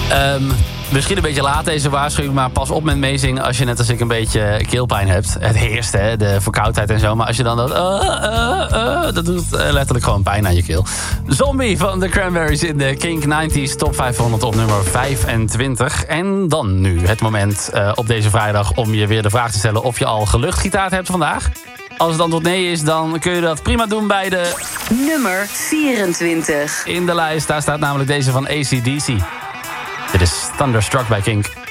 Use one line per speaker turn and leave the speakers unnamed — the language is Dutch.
Misschien een beetje laat deze waarschuwing, maar pas op met meezingen als je net als ik een beetje keelpijn hebt. Het heerst, hè, de verkoudheid en zo. Maar als je dan dat doet letterlijk gewoon pijn aan je keel. Zombie van de Cranberries in de Kink 90s Top 500 op nummer 25. En dan nu het moment op deze vrijdag om je weer de vraag te stellen of je al geluchtgitaard hebt vandaag. Als het antwoord nee is, dan kun je dat prima doen bij de...
Nummer 24.
In de lijst, daar staat namelijk deze van AC/DC. Dit is Thunderstruck bij Kink.